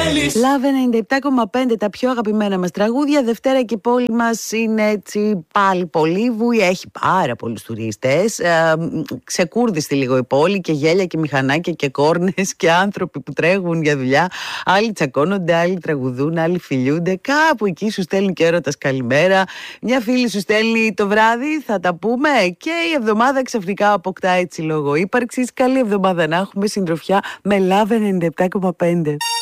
Love 97,5, τα πιο αγαπημένα μας τραγούδια. Δευτέρα και η πόλη μας είναι έτσι πάλι πολύ βουή. Έχει πάρα πολλούς τουρίστες. Ξεκούρδιστη λίγο η πόλη και γέλια και μηχανάκια και κόρνες και άνθρωποι που τρέχουν για δουλειά. Άλλοι τσακώνονται, άλλοι τραγουδούν, άλλοι φιλιούνται. Κάπου εκεί σου στέλνει και έρωτας καλημέρα. Μια φίλη σου στέλνει το βράδυ, θα τα πούμε. Και η εβδομάδα ξαφνικά αποκτά έτσι λόγο ύπαρξης. Καλή εβδομάδα να έχουμε, συντροφιά με Love 97,5.